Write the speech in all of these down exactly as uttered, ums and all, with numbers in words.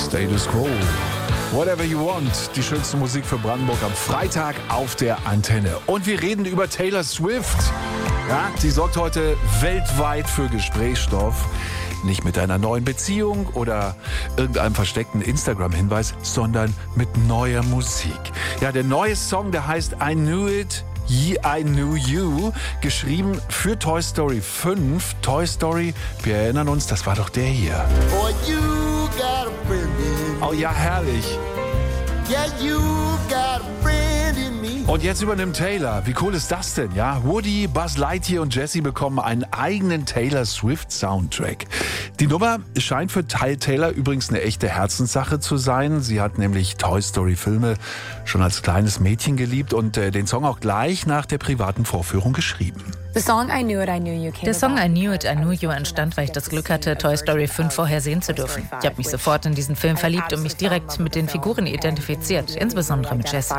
Status Quo. Whatever you want, die schönste Musik für Brandenburg am Freitag auf der Antenne. Und wir reden über Taylor Swift. Ja, sie sorgt heute weltweit für Gesprächsstoff. Nicht mit einer neuen Beziehung oder irgendeinem versteckten Instagram-Hinweis, sondern mit neuer Musik. Ja, der neue Song, der heißt I Knew It, I Knew You, geschrieben für Toy Story fünf. Toy Story, wir erinnern uns, das war doch der hier. Oh, you got a friend in me. Oh ja, herrlich. Yeah, you got a friend in me. Und jetzt übernimmt Taylor. Wie cool ist das denn? Ja, Woody, Buzz Lightyear und Jessie bekommen einen eigenen Taylor Swift Soundtrack. Die Nummer scheint für Taylor übrigens eine echte Herzenssache zu sein. Sie hat nämlich Toy Story Filme schon als kleines Mädchen geliebt und äh, den Song auch gleich nach der privaten Vorführung geschrieben. Der Song I Knew It, I Knew You entstand, weil ich das Glück hatte, Toy Story fünf vorher sehen zu dürfen. Ich habe mich sofort in diesen Film verliebt und mich direkt mit den Figuren identifiziert, insbesondere mit Jessie.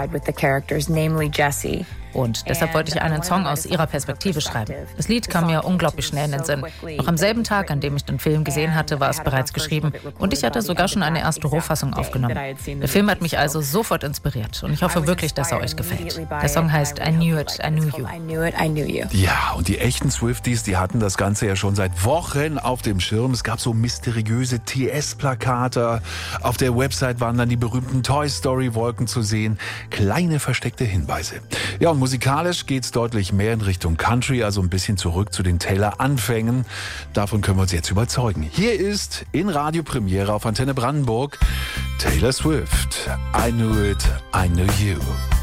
Und deshalb wollte ich einen Song aus ihrer Perspektive schreiben. Das Lied kam mir unglaublich schnell in den Sinn. Noch am selben Tag, an dem ich den Film gesehen hatte, war es bereits geschrieben und ich hatte sogar schon eine erste Rohfassung aufgenommen. Der Film hat mich also sofort inspiriert und ich hoffe wirklich, dass er euch gefällt. Der Song heißt I Knew It, I Knew You. Ja, und die echten Swifties, die hatten das Ganze ja schon seit Wochen auf dem Schirm. Es gab so mysteriöse T S-Plakate. Auf der Website waren dann die berühmten Toy Story-Wolken zu sehen. Kleine versteckte Hinweise. Ja, und musikalisch geht's deutlich mehr in Richtung Country, also ein bisschen zurück zu den Taylor-Anfängen. Davon können wir uns jetzt überzeugen. Hier ist in Radiopremiere auf Antenne Brandenburg Taylor Swift. I Knew It, I Knew You.